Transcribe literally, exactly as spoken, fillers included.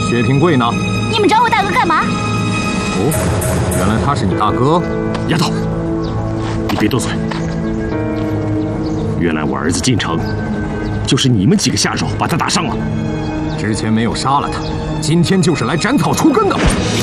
薛平贵呢？ 你们找我大哥干嘛？ 哦，原来他是你大哥。 丫头，你别多嘴。原来我儿子进城，就是你们几个下手把他打伤了。 之前没有杀了他，今天就是来斩草除根的。